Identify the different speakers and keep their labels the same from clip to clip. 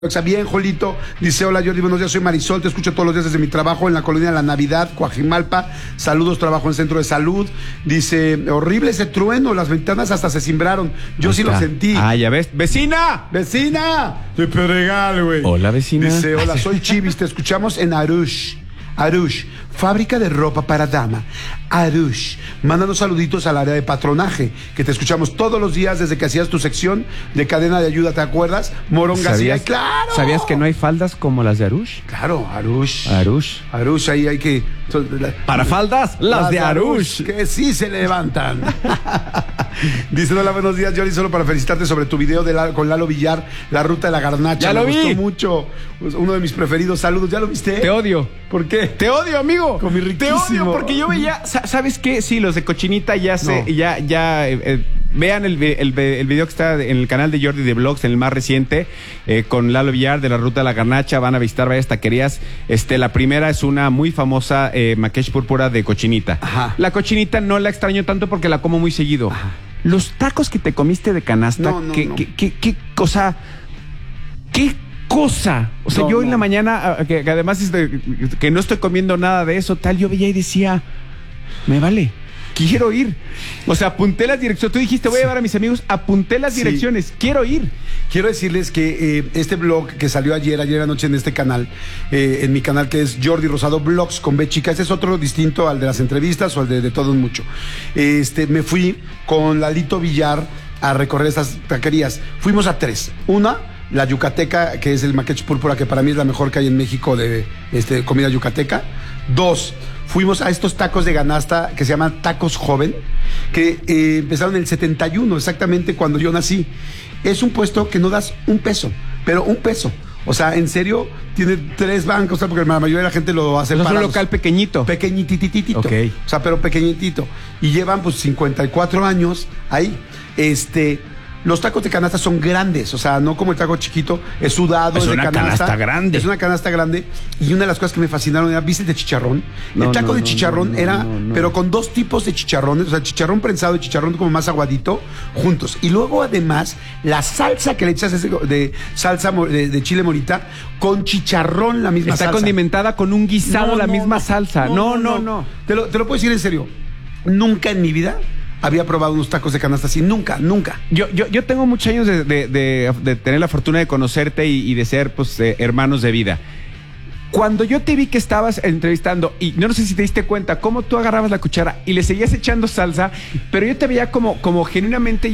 Speaker 1: Bien, Jolito, dice: hola Jordi, buenos días, soy Marisol, te escucho todos los días desde mi trabajo en la colonia La Navidad, Coajimalpa, saludos, trabajo en centro de salud. Dice: horrible ese trueno, las ventanas hasta se cimbraron, yo sí lo sentí.
Speaker 2: Ah, ya ves, ¡vecina!
Speaker 1: ¡Vecina! Te regal, güey.
Speaker 2: Hola, vecina.
Speaker 1: Dice: hola, soy Chivis, te escuchamos en Arush, fábrica de ropa para dama. Arush, mándanos saluditos al área de patronaje, que te escuchamos todos los días desde que hacías tu sección de cadena de ayuda, ¿te acuerdas? Morón García, claro.
Speaker 2: ¿Sabías que no hay faldas como las de Arush?
Speaker 1: Claro, Arush.
Speaker 2: Arush,
Speaker 1: ahí hay que...
Speaker 2: Para faldas, las de Arush.
Speaker 1: Que sí se levantan. Dice: hola, buenos días, Jordi, solo para felicitarte sobre tu video con Lalo Villar, La Ruta de la Garnacha.
Speaker 2: Ya lo vi.
Speaker 1: Me gustó mucho, uno de mis preferidos, saludos. ¿Ya lo viste?
Speaker 2: Te odio.
Speaker 1: ¿Por qué?
Speaker 2: Te odio, amigo.
Speaker 1: Con mi riquísimo.
Speaker 2: Te odio porque yo veía, ¿sabes qué? Sí, los de cochinita ya vean el video que está en el canal de Jordi de Vlogs, en el más reciente, con Lalo Villar de La Ruta de la Garnacha. Van a visitar varias taquerías. La primera es una muy famosa maquesh púrpura de cochinita. Ajá. La cochinita no la extraño tanto porque la como muy seguido. Ajá. Los tacos que te comiste de canasta, qué cosa. O sea, yo en la mañana, que además que no estoy comiendo nada de eso, tal, yo veía y decía, me vale, quiero ir. O sea, apunté las direcciones. Tú dijiste, voy a llevar a mis amigos, apunté las direcciones, quiero ir.
Speaker 1: Quiero decirles que este blog que salió ayer anoche en este canal, en mi canal, que es Jordi Rosado Vlogs con B chica, ese es otro distinto al de las entrevistas o al de todo un mucho. Me fui con Lalito Villar a recorrer estas taquerías. Fuimos a 3. Una, la yucateca, que es el maquech púrpura, que para mí es la mejor que hay en México de comida yucateca. 2, fuimos a estos tacos de canasta que se llaman Tacos Joven, que empezaron en el 71, exactamente cuando yo nací. Es un puesto que no das un peso, pero un peso. O sea, en serio, tiene 3 bancos, porque la mayoría de la gente lo hace
Speaker 2: parados. Es un local pequeñito.
Speaker 1: Pequeñitititito.
Speaker 2: Okay.
Speaker 1: O sea, pero pequeñitito. Y llevan, pues, 54 años ahí. Los tacos de canasta son grandes, o sea, no como el taco chiquito, es sudado.
Speaker 2: Es una canasta grande.
Speaker 1: Es una canasta grande. Y una de las cosas que me fascinaron era, ¿viste el de chicharrón? El taco de chicharrón era, pero con 2 tipos de chicharrones, o sea, chicharrón prensado y chicharrón como más aguadito, juntos. Y luego, además, la salsa que le echas es de salsa de chile morita, con chicharrón, la misma salsa.
Speaker 2: Está condimentada con un guisado, la misma salsa. No.
Speaker 1: Te lo puedo decir en serio. Nunca en mi vida había probado unos tacos de canasta así, nunca.
Speaker 2: Yo tengo muchos años de tener la fortuna de conocerte y de ser, pues, hermanos de vida. Cuando yo te vi que estabas entrevistando, y no sé si te diste cuenta, cómo tú agarrabas la cuchara y le seguías echando salsa, pero yo te veía como genuinamente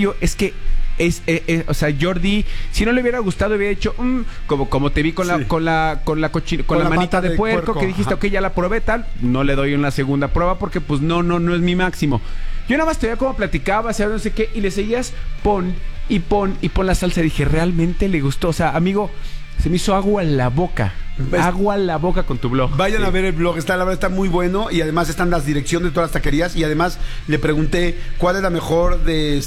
Speaker 2: o sea, Jordi, si no le hubiera gustado, hubiera hecho como te vi con la manita de puerco, que dijiste, ok, ya la probé, tal, no le doy una segunda prueba porque pues no es mi máximo. Yo nada más te veía como platicabas, no sé qué, y le seguías, pon la salsa. Dije, realmente le gustó. O sea, amigo, se me hizo agua en la boca. Agua en la boca con tu blog.
Speaker 1: Vayan a ver el blog, la verdad está muy bueno. Y además están las direcciones de todas las taquerías. Y además le pregunté cuál es la mejor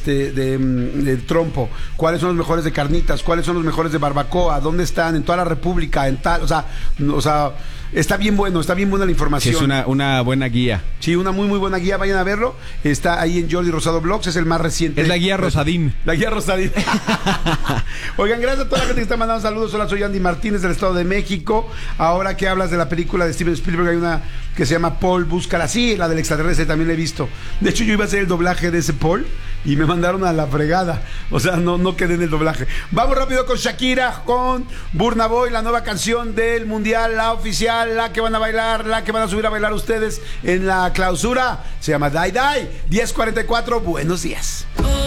Speaker 1: de trompo, cuáles son los mejores de carnitas, cuáles son los mejores de barbacoa, dónde están, en toda la república, en tal, o sea, está bien buena la información.
Speaker 2: Sí, es una buena guía.
Speaker 1: Sí, una muy buena guía, vayan a verlo. Está ahí en Jordi Rosado Vlogs, es el más reciente.
Speaker 2: Es la guía Rosadín.
Speaker 1: La guía Rosadín. Oigan, gracias a toda la gente que está mandando saludos. Hola, soy Andy Martínez del Estado de México. Ahora que hablas de la película de Steven Spielberg, hay una que se llama Paul, búscala. Sí, la del extraterrestre también la he visto. De hecho, yo iba a hacer el doblaje de ese Paul y me mandaron a la fregada. O sea, no quedé en el doblaje. Vamos rápido con Shakira, con Burna Boy, la nueva canción del Mundial, la oficial, la que van a bailar, la que van a subir a bailar ustedes en la clausura. Se llama Die Die. 10:44, buenos días.